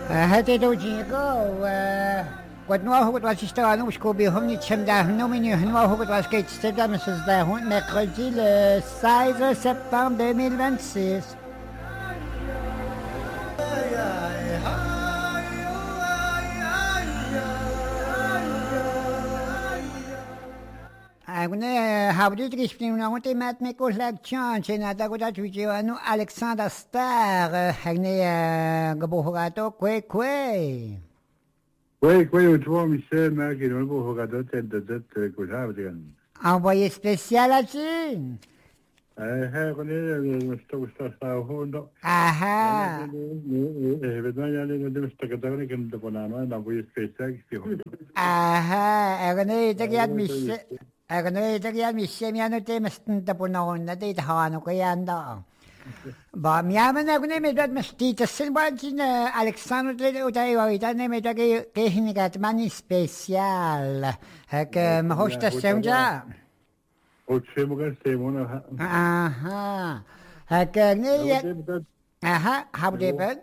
هاتي توجيهكو قد نواه قد واسيستوانو وشكو بيهم نتشمداهنو من يهنواه قد واسكيت ستدا من سزداهون mercredi le 16 septembre 2026. Agone habdi trishpnim na unte mat me ko lakchan chena da goda tujiwanu Alexander Star agne gebohogato kwe. Oui, tu vois, Michel, mais qui nous regarde tête de tête, que ça veut dire. Envoyé spécial à Chine. On est, sta hondo. Aha. Vedno ja ne da sta ga da nekem da ponama, da bo je spesa, ki si hondo. Aha. Agne tagiad Michel. Agne tagiad Michel mi ano te mestin da ponon na te hano ko yanda. Ba miaman agne me dat mestita sen balcin Alexandre te utai wa itane me tagi tehnikat mani special. Hak mahosta semja. O ce mă găsesc, mă, Aha. Hak agne aha, how David?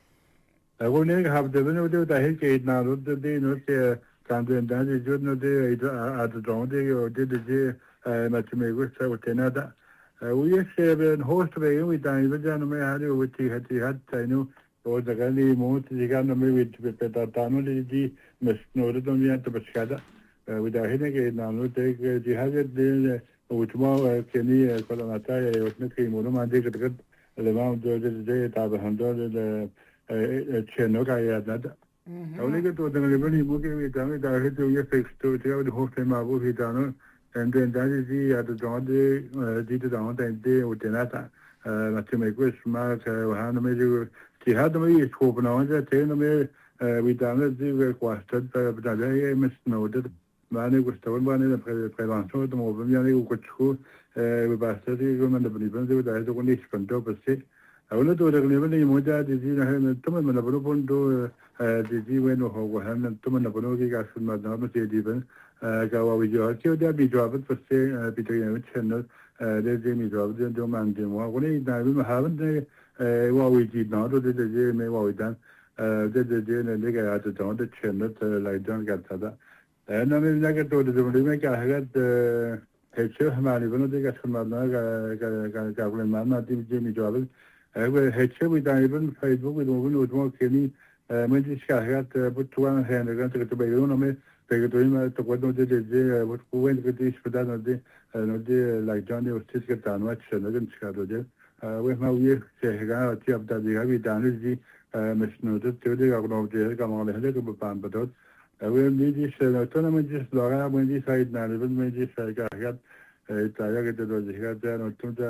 Ako ne have de no de da he ke na ro de no ke kan de da de jo no de a de don de o de ma te me gusta o tena da. We se ben host be we da i ja no me ha de o ti hat ta no o da ga ni mo ti ga no me we pe da ta no de di me no de don ya te pescada. We da he ne ke na no de ke di ha de o ke ni ko la mata e o ne ke mo no ma de ke le ma de ta ba han de c'è no che è da l'unica cosa che mi vuole che da che tu è fisso ti ho detto ma vuoi da no e da di a da di da de o tenata ma che me questo ma che hanno meglio ti ha da mi scopo no già te no me vi danno di questo da lei mi snodo ma ne questo va ne prevenzione da mo mi hanno questo basta di come da prima da con il sconto per sé أولا دولة غنيمة موجة دي هنا تمن من بنو بندو دي وين هو هنا تمن بنو كي كاس ما دام سيدي بن كوا ويجوا كيو ده بيجواب بس بيتوين channel ده بيجواب ده دو من دي مو غني ده بمحاول ده واويجي نادو ده مي واويدان ده ده كا ده ده channel لايدان كاتا أنا من ذاك دولة دولة ما كهجت هيشوا هماني بنو ده كاس ما كا كل ما دي بيجواب هیچه بیداری فیسبوک دومون اتومات کنی من دیش که بود توان هنرگان تو بیرون همه بگذاریم تو قدم دیده بود کوین که دیش بده نده لایجانی و چیز که تنوع شنگن چکار داده و ما وی شهران آتی ابتدایی بیداری زی مشنوده تودی اقنام دیگر کاملا هنده که بپن بداد و دیش تو من دیش دارم من دیش سعید نرفت من دیش که تایا که دو دیگر جان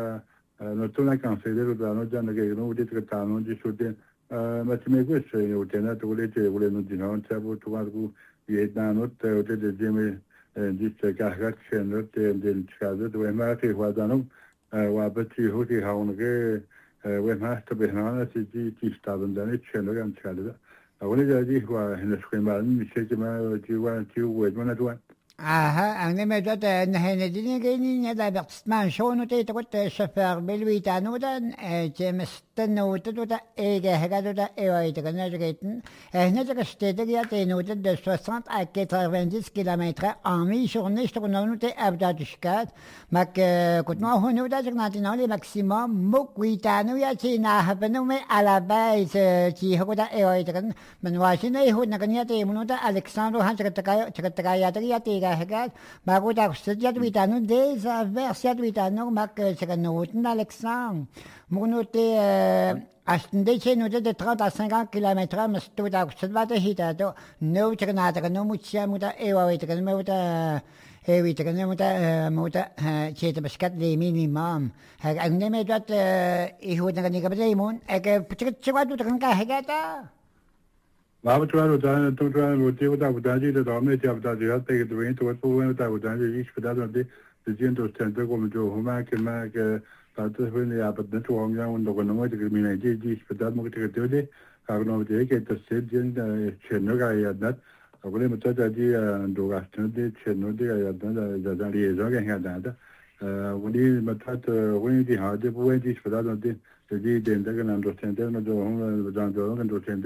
non torna cancelero da no già che non vedete che tanto di sud ma ci me questo è un tenato volete volendo di non c'è avuto qualche vietnam te o de gemme di che c'è no te del caso dove ma che guardano wa batti hoti ha un che we ma sta bene ci stavano da ne c'è no che c'è da ora già di qua in scuola mi c'è che ma ci va ci vuoi ma tu Aha, ang medyo na din gani niya da man show no te ko te chauffeur belwita no da James no te da ega hega da e te kana jeten ne te stede ya te no de 60 à 90 km en mi-journée je no te abda diskat mak ko no ho da na te no le maximum mo kuita no ya chi na ha no me à la base chi ho da e te kan man wa shi ne ho na kan ya te mo da Alexandre han chakata ya te هجات ما قلت أقصد ويتانو ديزا فيرسيات ويتانو ماك سكنوتن ألكسان مغنوتي أستنديشي نوتي de 30 à 50 km مستوت أقصد باتا هيتاتو نو تكناتا نو متشا موتا إيوا ويتكن موتا ويتكن موتا شيتا بسكت لي مينيمام هاك أغني ميتوات إيهود نغني قبليمون هاك بتكت شواتو تكنكا هجاتا Laboratorio da tutto motivo da budagi da dome ti abda di alta che dove tu puoi da budagi di spedato di 100 come giù ma che tanto quindi a per dentro un anno quando non ti crimine di spedato che ti vede carno di che ti sei c'è no che è da quello metà di do gasto di c'è no di è da riesa che è da quindi metà quindi di ha di puoi di spedato di dentro che non lo sente no do non lo sente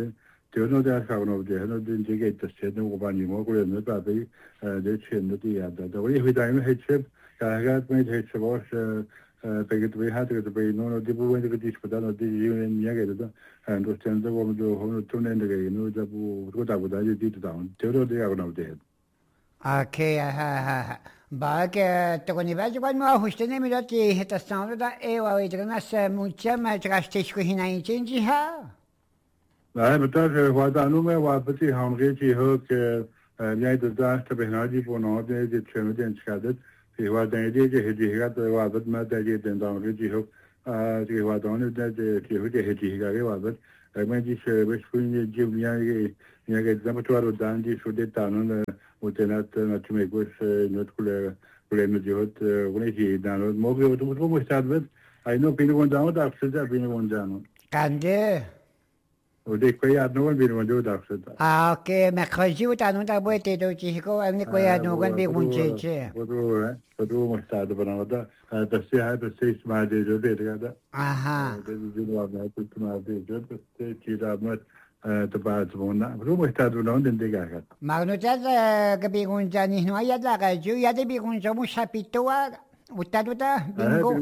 就那点看不的，那这这个这些那我把你们过来那把被这钱那的呀的，我也会在因为黑吃，个没黑吃我是这个对还这个对，那这部分这个地不到那地因为你也给的，很多现在我们就后面中年这个那这不我打不打就地知道，就那点看不的。 OK ha. Baga togoni baji kwan mo hustene mi dati heta sound da e wa ita na sa mucha ma traste ko hinai change ha. Nej, men der var der nu med var på det ham rigtig højt jeg det der der behøver på noget det tjener den skadet det var den det det var det med det den der rigtig højt det var der nu det det rigtig var det men de så hvis kun de jeg det der tror du dan de så det der nu og den at med gus noget kunne med det højt og ikke der noget må vi du må starte I know people going down der så der people going down Kande. Og det kan jeg nogen vil man jo der så. Okay, mercredi ou ta non ta boîte de chico, am ni ko ya no gan bi kun che. Og du må starte på noget der. Der ser jeg det ses meget det der. Aha. Det var meget på meget det der med det bare så nå. Du må starte på noget den det gør. Magno ta ga bi kun jani no ya da ga ju ya de bi kun so mu sapitoa. Utaduta bingo.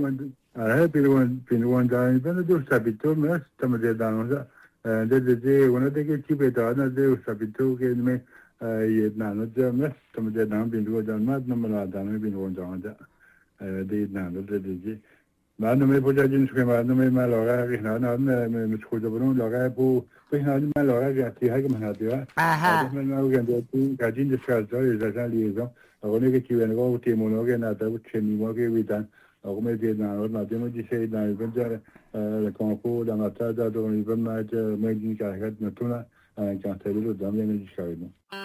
Bingo dan ben de sapito mas tamde dan det under det kan tippe der når det sapito kan med i nano der mas tamde dan bingo dan mat når man dan bingo dan det nano det men når man på den skal man når man lager med skoder på nogle lager på når man lager det har man har det Aha. men når det kan din det skal så det er lige og når det kan være noget til monogen at der er chemi hvor vi dan og med det når det må de sige der er le campo dans la table dans le bon match mais du caractère naturel quand c'est le dans les médicaments